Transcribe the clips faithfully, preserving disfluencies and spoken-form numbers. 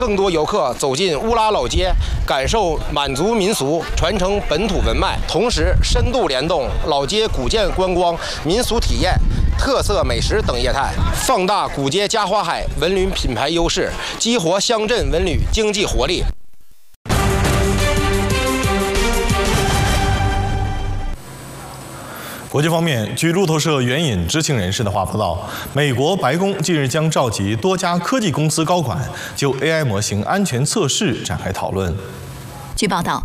更多游客走进乌拉老街，感受满族民俗，传承本土文脉，同时深度联动老街古建观光、民俗体验、特色美食等业态，放大古街嘉花海文旅品牌优势，激活乡镇文旅经济活力。 国际方面，据路透社援引知情人士的话报道，美国白宫近日将召集多家科技公司高管就 A I 模型安全测试展开讨论。 据报道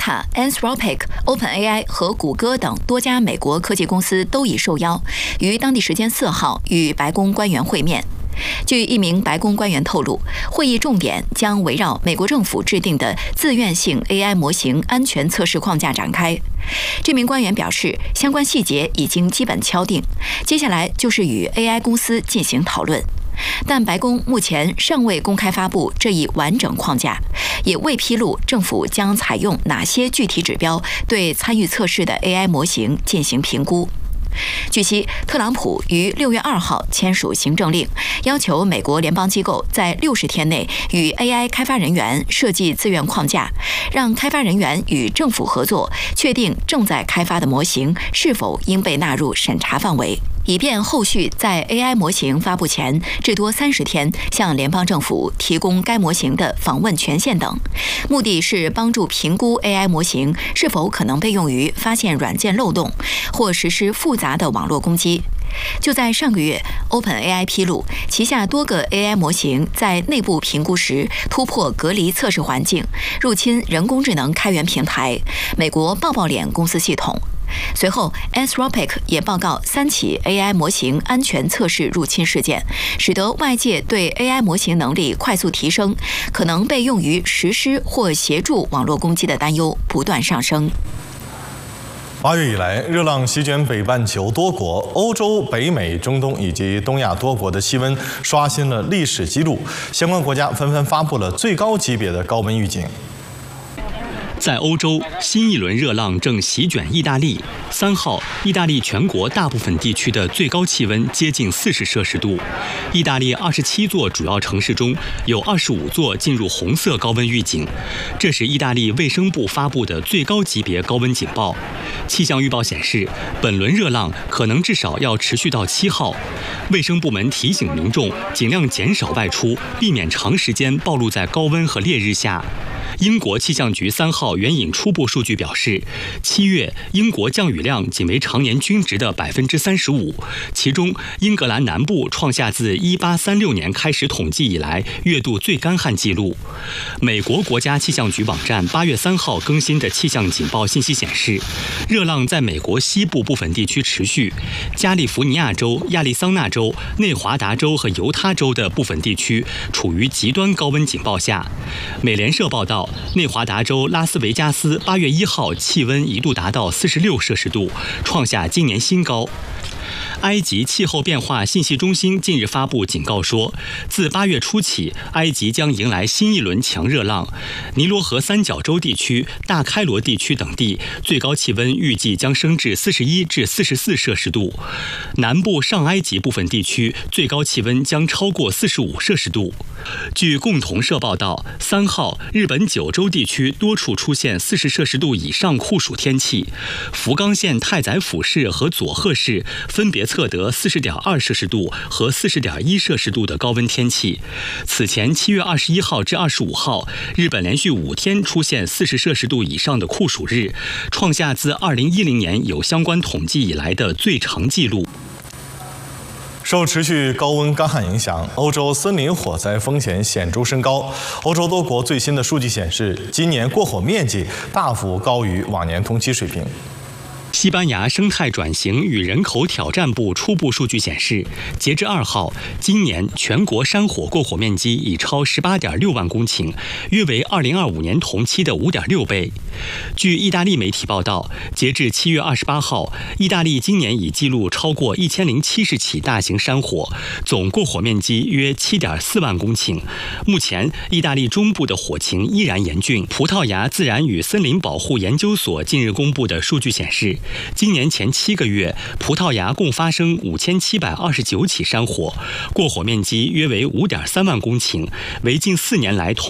，Meta、Anthropic、OpenAI 和谷歌等多家美国科技公司都已受邀，于当地时间四号与白宫官员会面。据一名白宫官员透露，会议重点将围绕美国政府制定的自愿性 A I 模型安全测试框架展开。这名官员表示，相关细节已经基本敲定，接下来就是与 A I 公司进行讨论。但白宫目前尚未公开发布这一完整框架，也未披露政府将采用哪些具体指标对参与测试的 A I 模型进行评估。据悉，特朗普于六月二号签署行政令，要求美国联邦机构在六十天内与 A I 开发人员设计自愿框架，让开发人员与政府合作，确定正在开发的模型是否应被纳入审查范围，以便后续在 A I 模型发布前至多三十天向联邦政府提供该模型的访问权限等。目的是帮助评估 A I 模型是否可能被用于发现软件漏洞或实施复杂的网络攻击。就在上个月 ，OpenAI 披露旗下多个 A I 模型在内部评估时突破隔离测试环境，入侵人工智能开源平台美国抱抱脸公司系统。随后 ，Anthropic 也报告三起 A I 模型安全测试入侵事件，使得外界对 A I 模型能力快速提升，可能被用于实施或协助网络攻击的担忧不断上升。 八月以来，热浪席卷北半球多国，欧洲、北美、中东以及东亚多国的气温刷新了历史纪录，相关国家纷纷发布了最高级别的高温预警。 在欧洲，新一轮热浪正席卷意大利。三号，意大利全国大部分地区的最高气温接近四十摄氏度。意大利二十七座主要城市中有二十五座进入红色高温预警，这是意大利卫生部发布的最高级别高温警报。气象预报显示，本轮热浪可能至少要持续到七号。卫生部门提醒民众尽量减少外出，避免长时间暴露在高温和烈日下。英国气象局三号援引初步数据表示，七月英国降雨量仅为常年均值的百分之三十五，其中英格兰南部创下自一八三六年开始统计以来月度最干旱记录。美国国家气象局网站八月三号更新的气象警报信息显示，热浪在美国西部部分地区持续，加利福尼亚州、亚利桑那州、内华达州和犹他州的部分地区处于极端高温警报下。美联社报道，内华达州拉斯维加斯八月一号气温一度达到四十六摄氏度，创下今年新高。埃及气候变化信息中心近日发布警告说，自八月初起，埃及将迎来新一轮强热浪。尼罗河三角洲地区、大开罗地区等地最高气温预计将升至四十一至四十四摄氏度，南部上埃及部分地区最高气温将超过四十五摄氏度。据共同社报道，三号，日本九州地区多处出现四十摄氏度以上酷暑天气，福冈县太宰府市和佐贺市分别测得四十点二摄氏度和四十点一摄氏度的高温天气。此前七月二十一号至二十五号，日本连续五天出现四十摄氏度以上的酷暑日，创下自二零一零年有相关统计以来的最长纪录。 受持续高温干旱影响，欧洲森林火灾风险显著升高。欧洲多国最新的数据显示，今年过火面积大幅高于往年同期水平。 西班牙生态转型与人口挑战部初步数据显示，截至二号，今年全国山火过火面积已超十八点六万公顷，约为二零二五年同期的五点六倍。据意大利媒体报道，截至七月二十八号，意大利今年已记录超过一千零七十起大型山火，总过火面积约七点四万公顷。目前，意大利中部的火情依然严峻。葡萄牙自然与森林保护研究所近日公布的数据显示，今年前七个月，葡萄牙共发生五千七百二十九起山火，过火面积约为五点三万公顷，为近四年来同